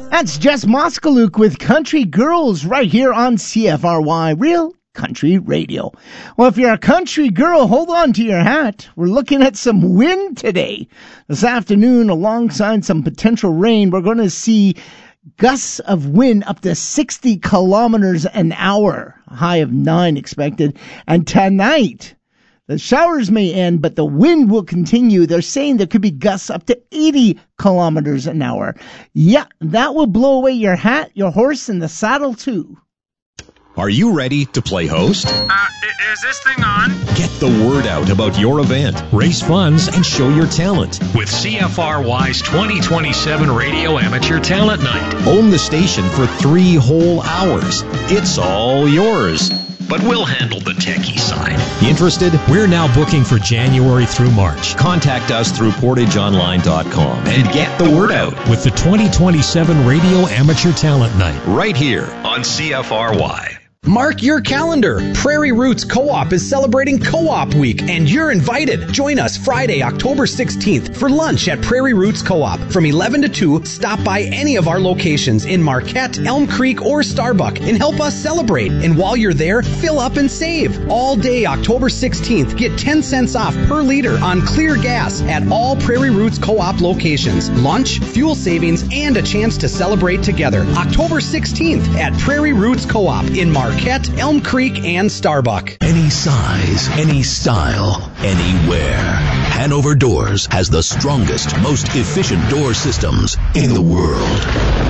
That's Jess Moskaluk with Country Girls right here on CFRY Real Country Radio. Well, if you're a country girl, hold on to your hat. We're looking at some wind today. This afternoon, alongside some potential rain, we're going to see gusts of wind up to 60 kilometers an hour. A high of 9 expected. And tonight, the showers may end, but the wind will continue. They're saying there could be gusts up to 80 kilometers an hour. Yeah, that will blow away your hat, your horse, and the saddle too. Are you ready to play host? Is this thing on? Get the word out about your event, raise funds, and show your talent with CFRY's 2027 Radio Amateur Talent Night. Own the station for 3 whole hours. It's all yours. But we'll handle the techie side. Interested? We're now booking for January through March. Contact us through portageonline.com and get the word out with the 2027 Radio Amateur Talent Night right here on CFRY. Mark your calendar. Prairie Roots Co-op is celebrating Co-op Week, and you're invited. Join us Friday, October 16th for lunch at Prairie Roots Co-op. From 11 to 2, stop by any of our locations in Marquette, Elm Creek, or Starbuck and help us celebrate. And while you're there, fill up and save. All day October 16th, get 10 cents off per liter on clear gas at all Prairie Roots Co-op locations. Lunch, fuel savings, and a chance to celebrate together. October 16th at Prairie Roots Co-op in Marquette, Elm Creek, and Starbuck. Any size, any style, anywhere. Hanover Doors has the strongest, most efficient door systems in the world.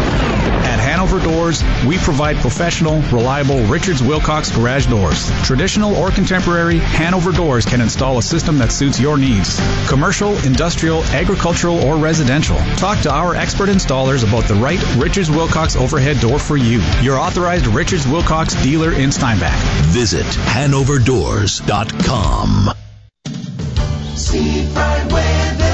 At Hanover Doors, we provide professional, reliable Richards Wilcox garage doors. Traditional or contemporary, Hanover Doors can install a system that suits your needs. Commercial, industrial, agricultural, or residential. Talk to our expert installers about the right Richards Wilcox overhead door for you. Your authorized Richards Wilcox dealer in Steinbach. Visit HanoverDoors.com. Seafront weather.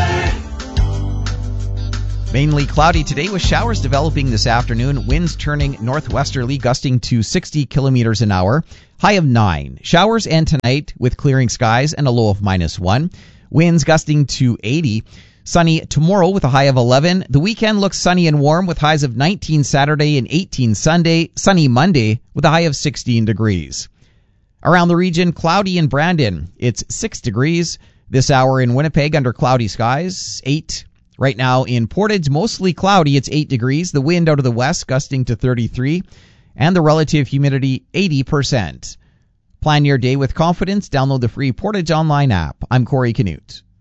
Mainly cloudy today with showers developing this afternoon. Winds turning northwesterly, gusting to 60 kilometers an hour. High of 9. Showers end tonight with clearing skies and a low of -1. Winds gusting to 80. Sunny tomorrow with a high of 11. The weekend looks sunny and warm with highs of 19 Saturday and 18 Sunday. Sunny Monday with a high of 16 degrees. Around the region, cloudy in Brandon. It's 6 degrees. This hour in Winnipeg under cloudy skies, 8. Right now in Portage, mostly cloudy. It's 8 degrees. The wind out of the west gusting to 33. And the relative humidity 80%. Plan your day with confidence. Download the free Portage Online app. I'm Corey Canute.